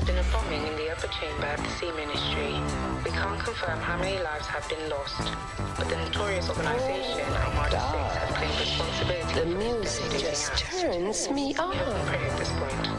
been a bombing in the upper chamber at the Sea Ministry. We can't confirm how many lives have been lost, but the notorious organization Armada 6 has claimed responsibility The for music this just devastating act. turns me We hope and on. pray at this point